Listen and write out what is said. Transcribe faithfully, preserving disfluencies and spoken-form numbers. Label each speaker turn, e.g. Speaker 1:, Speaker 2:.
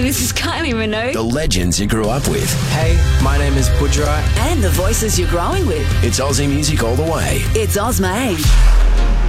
Speaker 1: this is Kylie Minogue.
Speaker 2: The legends you grew up with.
Speaker 3: Hey, my name is Budrai.
Speaker 1: And the voices you're growing with.
Speaker 2: It's Aussie music all the way.
Speaker 1: It's Ozma.